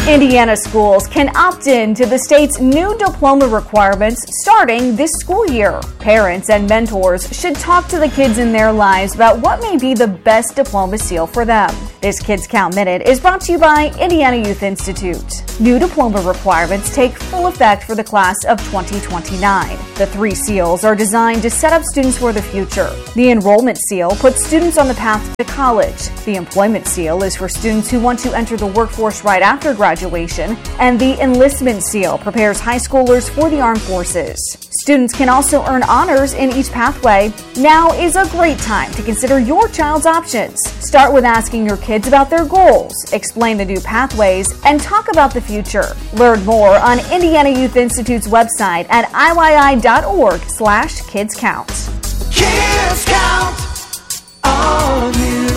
Indiana schools can opt in to the state's new diploma requirements starting this school year. Parents and mentors should talk to the kids in their lives about what may be the best diploma seal for them. This Kids Count Minute is brought to you by Indiana Youth Institute. New diploma requirements take full effect for the class of 2029. The 3 seals are designed to set up students for the future. The enrollment seal puts students on the path to college. The employment seal is for students who want to enter the workforce right after graduation. And the enlistment seal prepares high schoolers for the armed forces. Students can also earn honors in each pathway. Now is a great time to consider your child's options. Start with asking your kids about their goals, explain the new pathways, and talk about the future. Learn more on Indiana Youth Institute's website at iyy.org/kidscount. Kids Count on you.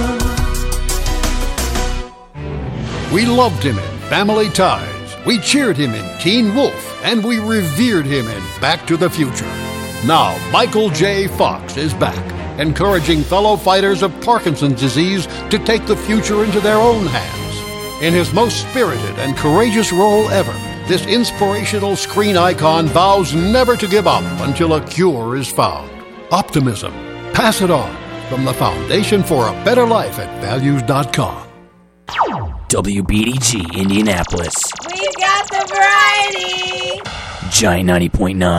We loved him in Family Ties. We cheered him in Teen Wolf. And we revered him in Back to the Future. Now, Michael J. Fox is back, encouraging fellow fighters of Parkinson's disease to take the future into their own hands. In his most spirited and courageous role ever, this inspirational screen icon vows never to give up until a cure is found. Optimism. Pass it on from the Foundation for a Better Life at Values.com. WBDG Indianapolis. We've got the variety. Giant 90.9.